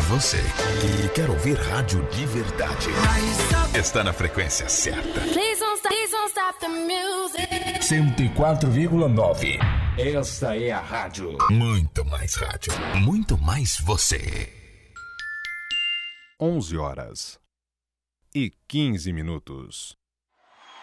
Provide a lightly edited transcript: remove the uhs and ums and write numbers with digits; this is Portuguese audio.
você que quer ouvir rádio de verdade está na frequência certa. 104,9. Esta é a rádio. Muito mais rádio, muito mais você. 11h15.